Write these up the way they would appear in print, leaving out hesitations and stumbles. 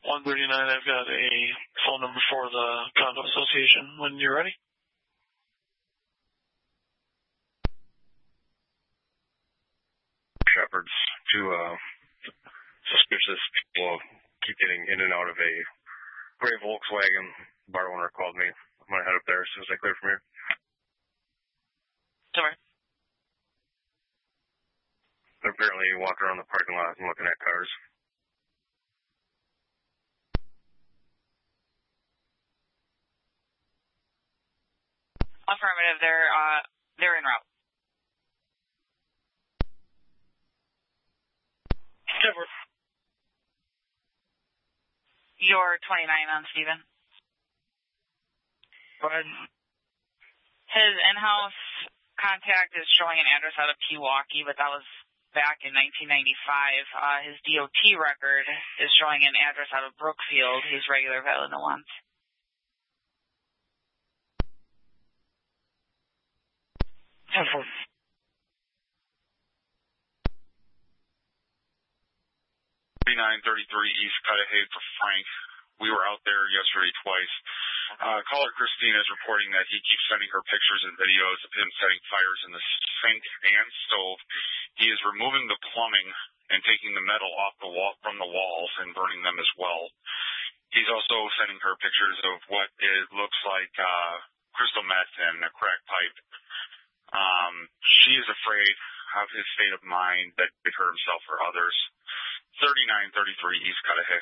139, I've got a phone number for the condo association when you're ready. Shepherds, two suspicious people keep getting in and out of a gray Volkswagen. Bar owner called me. I'm going to head up there as soon as I clear from here. Sorry. They're apparently walking around the parking lot and looking at cars. Affirmative. They're en route. Shepard. You're 29 on Steven. Go ahead. His in-house contact is showing an address out of Pewaukee, but that was back in 1995. His DOT record is showing an address out of Brookfield. He's regular Valina once. Shepard. 3933 East Cudahy for Frank. We were out there yesterday twice. Caller Christine is reporting that he keeps sending her pictures and videos of him setting fires in the sink and stove. He is removing the plumbing and taking the metal off the wall from the walls and burning them as well. He's also sending her pictures of what it looks like crystal meth and a crack pipe. She is afraid of his state of mind that he could hurt himself or others. 3933 East Cudahy.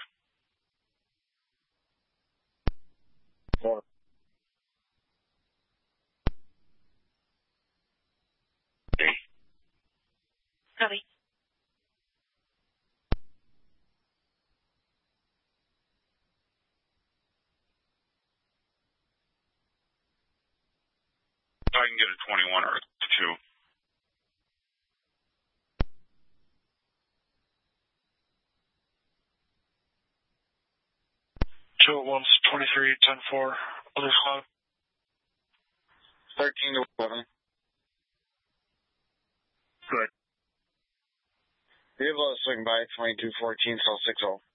Copy. I can get a 21 or a 2. Two at once, 23, 10-4, other squad. 13 to 11. Good. Be able to swing by 2214 cell 60.